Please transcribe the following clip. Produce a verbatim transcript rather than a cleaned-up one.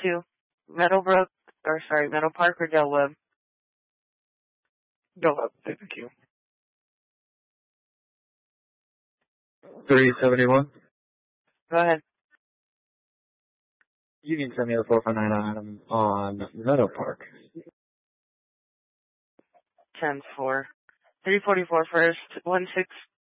to Meadowbrook, or sorry, Meadow Park or Del Webb? Del Webb, thank you. three seventy-one. Go ahead. You can send me the four five nine item on Meadow Park. ten four. three forty-four first, one six